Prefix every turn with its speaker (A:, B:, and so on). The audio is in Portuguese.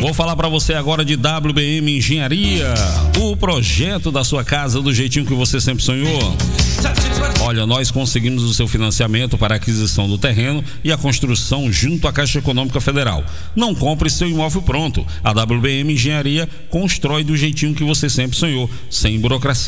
A: Vou falar para você agora de WBM Engenharia, o projeto da sua casa do jeitinho que você sempre sonhou. Olha, nós conseguimos o seu financiamento para a aquisição do terreno e a construção junto à Caixa Econômica Federal. Não compre seu imóvel pronto. A WBM Engenharia constrói do jeitinho que você sempre sonhou, sem burocracia.